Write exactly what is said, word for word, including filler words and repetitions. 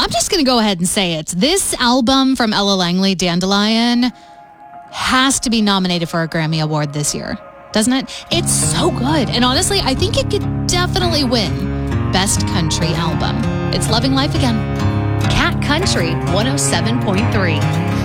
I'm just going to go ahead and say it. This album from Ella Langley, Dandelion, has to be nominated for a Grammy Award this year, doesn't it? It's so good. And honestly, I think it could definitely win Best Country Album. It's Loving Life Again. Cat Country one oh seven point three.